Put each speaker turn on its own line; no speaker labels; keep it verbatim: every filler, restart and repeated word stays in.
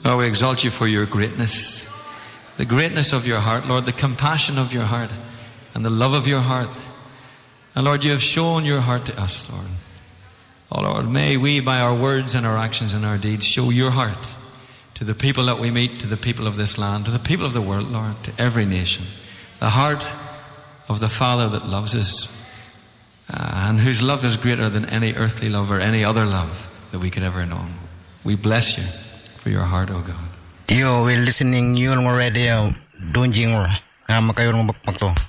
Lord, we exalt you for your greatness, the greatness of your heart, Lord, the compassion of your heart and the love of your heart. And Lord, you have shown your heart to us, Lord. Oh Lord, may we by our words and our actions and our deeds show your heart to the people that we meet, to the people of this land, to the people of the world, Lord, to every nation. The heart of the Father that loves us, uh, and whose love is greater than any earthly love or any other love that we could ever know. We bless you for your heart, O God.
You will listening Yulmo Radio, Dunjing, Amakayon Bakto.